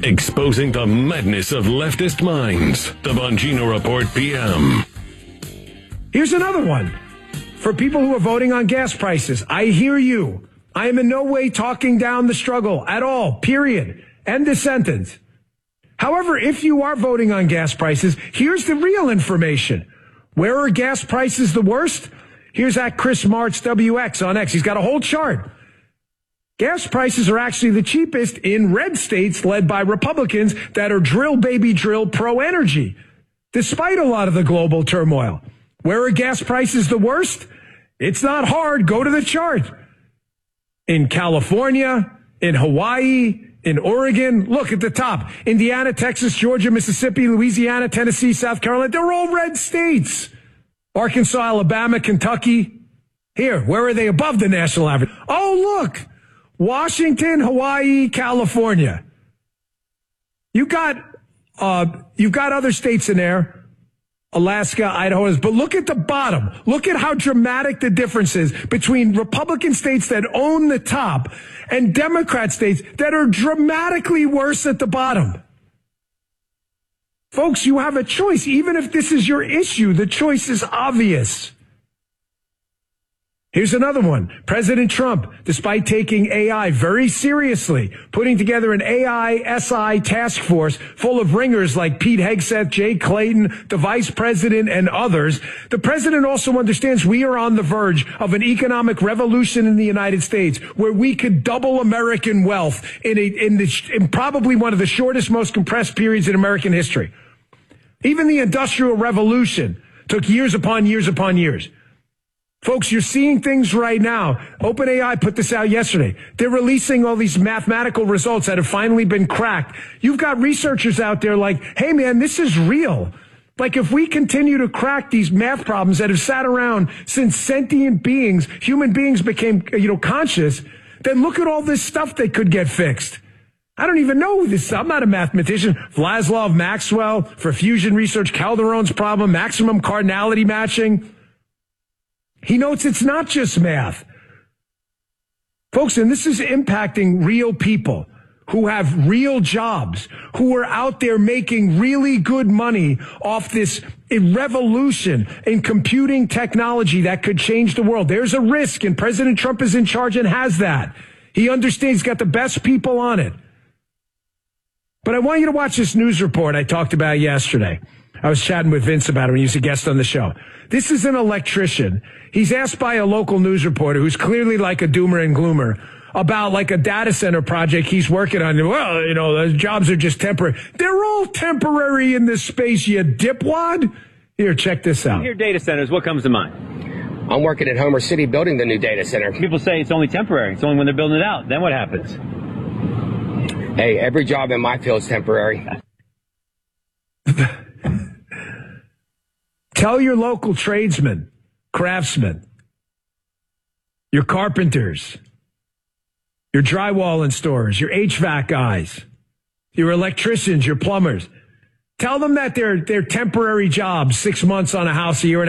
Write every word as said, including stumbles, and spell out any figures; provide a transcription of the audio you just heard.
Exposing the madness of leftist minds. The Bongino Report P M. Here's another one. For people who are voting on gas prices, I hear you. I am in no way talking down the struggle at all, period. End of sentence. However, if you are voting on gas prices, here's the real information. Where are gas prices the worst? Here's at Chris Martz W X on X. He's got a whole chart. Gas prices are actually the cheapest in red states led by Republicans that are drill baby drill pro-energy, despite a lot of the global turmoil. Where are gas prices the worst? It's not hard. Go to the chart. In California, in Hawaii, in Oregon, look at the top. Indiana, Texas, Georgia, Mississippi, Louisiana, Tennessee, South Carolina. They're all red states. Arkansas, Alabama, Kentucky. Here, where are they above the national average? Oh, look. Washington, Hawaii, California. You got, uh, you've got other states in there. Alaska, Idaho, but look at the bottom. Look at how dramatic the difference is between Republican states that own the top and Democrat states that are dramatically worse at the bottom. Folks, you have a choice. Even if this is your issue, the choice is obvious. Here's another one. President Trump, despite taking A I very seriously, putting together an A I S I task force full of ringers like Pete Hegseth, Jay Clayton, the vice president, and others, the president also understands we are on the verge of an economic revolution in the United States where we could double American wealth in, a, in, the, in probably one of the shortest, most compressed periods in American history. Even the Industrial Revolution took years upon years upon years. Folks, you're seeing things right now. OpenAI put this out yesterday. They're releasing all these mathematical results that have finally been cracked. You've got researchers out there like, hey, man, this is real. Like, if we continue to crack these math problems that have sat around since sentient beings, human beings became, you know, conscious, then look at all this stuff that could get fixed. I don't even know this. I'm not a mathematician. Vyacheslav Maxwell for fusion research, Calderon's problem, maximum cardinality matching. He notes it's not just math. Folks, and this is impacting real people who have real jobs, who are out there making really good money off this revolution in computing technology that could change the world. There's a risk, and President Trump is in charge and has that. He understands, he's got the best people on it. But I want you to watch this news report I talked about yesterday. I was chatting with Vince about it when he was a guest on the show. This is an electrician. He's asked by a local news reporter who's clearly like a doomer and gloomer about like a data center project he's working on. Well, you know, the jobs are just temporary. They're all temporary in this space, you dipwad. Here, check this out. Here, data centers, what comes to mind? I'm working at Homer City building the new data center. People say it's only temporary. It's only when they're building it out. Then what happens? Hey, every job in my field is temporary. Tell your local tradesmen, craftsmen, your carpenters, your drywall installers, your H V A C guys, your electricians, your plumbers. Tell them that they're, they're temporary jobs, six months on a house, a year and